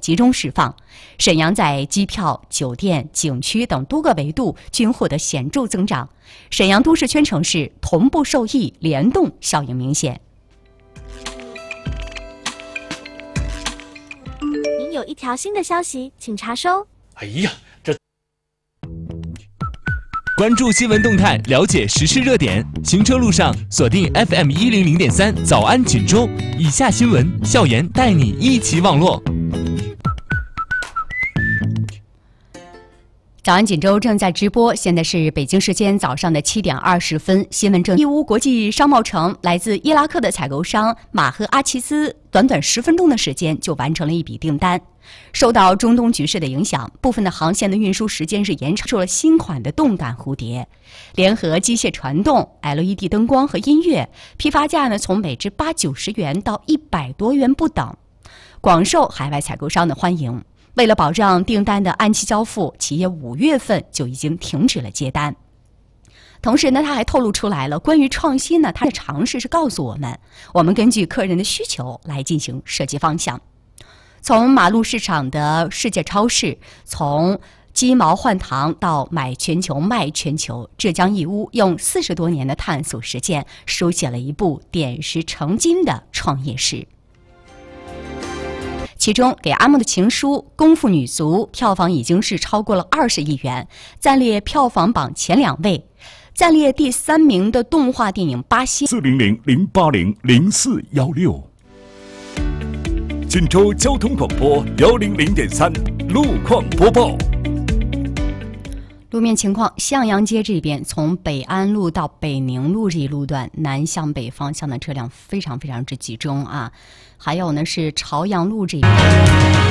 集中释放。沈阳在机票、酒店、景区等多个维度均获得显著增长，沈阳都市圈城市同步受益，联动效应明显。 您有一条新的消息，请查收。 哎呀，这关注新闻动态，了解时事热点。行车路上锁定 FM100.3，早安锦州。以下新闻，校园带你一起网络。 早安锦州正在直播，现在是北京时间早上的7点20分。新闻正，义乌国际商贸城来自伊拉克的采购商马赫阿齐斯，短短10分钟的时间就完成了一笔订单。受到中东局势的影响，部分的航线的运输时间是延长，出了新款的动感蝴蝶，联合机械传动、LED 灯光和音乐，批发价呢从每只80-90元到100多元不等，广受海外采购商的欢迎。为了保障订单的按期交付，企业5月份就已经停止了接单。同时呢，他还透露出来了关于创新呢，他的尝试是告诉我们根据客人的需求来进行设计方向。从马路市场的世界超市，从鸡毛换糖到买全球卖全球，浙江义乌用40多年的探索实践，书写了一部点石成金的创业史。其中给阿莫的情书功夫女足票房已经是超过了20亿元，暂列票房榜前2位。暂列第3名的动画电影《巴西》 400-080-0416。锦州交通广播100.3路况播报。 路面情况，向阳街这边从北安路到北宁路这一路段，南向北方向的车辆非常之集中啊。还有呢是朝阳路这边。